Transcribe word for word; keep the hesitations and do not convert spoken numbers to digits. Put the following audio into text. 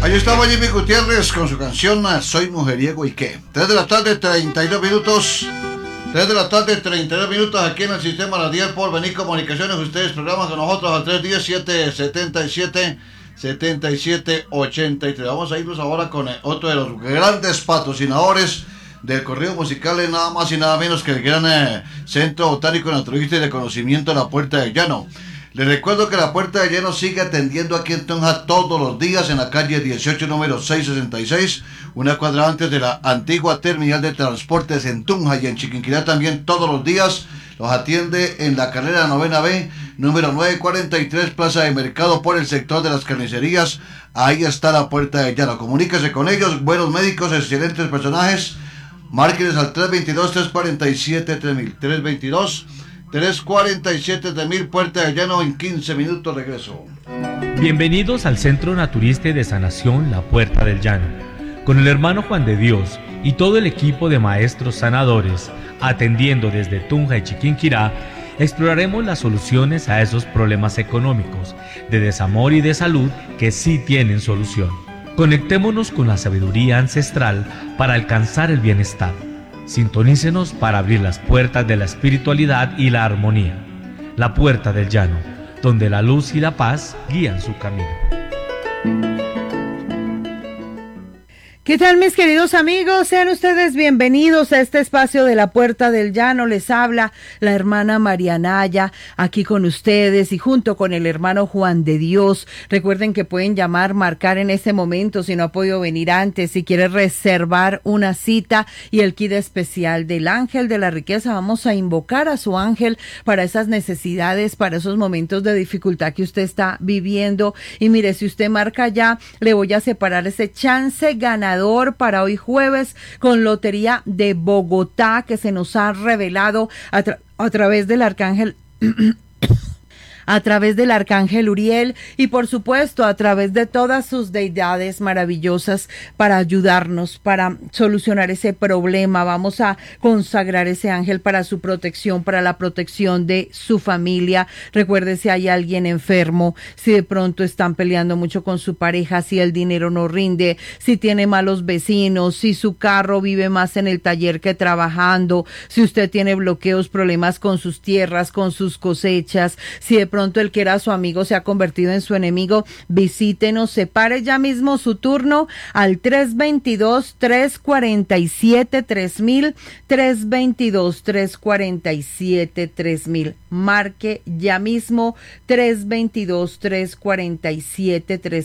Ahí estaba Jimmy Gutiérrez con su canción Soy Mujeriego y qué. tres de la tarde, treinta y dos minutos. tres de la tarde, treinta y dos minutos aquí en el sistema radial por Venir Comunicaciones. Ustedes programan con nosotros al tres uno cero, siete siete siete, siete siete ocho tres. Vamos a irnos ahora con otro de los grandes patrocinadores del corrido musical, es nada más y nada menos que el gran eh, Centro Botánico Naturalista y de Conocimiento La Puerta del Llano. Les recuerdo que La Puerta del Llano sigue atendiendo aquí en Tunja todos los días en la calle dieciocho, número seiscientos sesenta y seis, una cuadra antes de la antigua terminal de transportes en Tunja, y en Chiquinquirá también todos los días. Los atiende en la carrera novena B, número novecientos cuarenta y tres, Plaza de Mercado, por el sector de las carnicerías. Ahí está La Puerta del Llano. Comuníquese con ellos, buenos médicos, excelentes personajes. Márqueles al tres dos dos, tres cuatro siete, tres mil, tres dos dos, tres cuatro siete, tres mil, Puerta del Llano. En quince minutos regreso. Bienvenidos al Centro Naturista y de Sanación La Puerta del Llano, con el hermano Juan de Dios y todo el equipo de maestros sanadores, atendiendo desde Tunja y Chiquinquirá. Exploraremos las soluciones a esos problemas económicos, de desamor y de salud que sí tienen solución. Conectémonos con la sabiduría ancestral para alcanzar el bienestar. Sintonícenos para abrir las puertas de la espiritualidad y la armonía. La Puerta del Llano, donde la luz y la paz guían su camino. ¿Qué tal, mis queridos amigos? Sean ustedes bienvenidos a este espacio de La Puerta del Llano. Les habla la hermana María Naya, aquí con ustedes y junto con el hermano Juan de Dios. Recuerden que pueden llamar, marcar en este momento si no ha podido venir antes, si quiere reservar una cita y el kit especial del ángel de la riqueza. Vamos a invocar a su ángel para esas necesidades, para esos momentos de dificultad que usted está viviendo. Y mire, si usted marca ya, le voy a separar ese chance ganador para hoy jueves con Lotería de Bogotá, que se nos ha revelado a, tra- a través del arcángel a través del arcángel Uriel y por supuesto a través de todas sus deidades maravillosas para ayudarnos, para solucionar ese problema. Vamos a consagrar ese ángel para su protección, para la protección de su familia. Recuerde, si hay alguien enfermo, si de pronto están peleando mucho con su pareja, si el dinero no rinde, si tiene malos vecinos, si su carro vive más en el taller que trabajando, si usted tiene bloqueos, problemas con sus tierras, con sus cosechas, si de pronto el que era su amigo se ha convertido en su enemigo, visítenos, separe ya mismo su turno al tres dos dos, tres cuatro siete, tres mil, tres dos dos, tres cuatro siete, tres mil. Marque ya mismo tres dos dos, tres cuatro siete, tres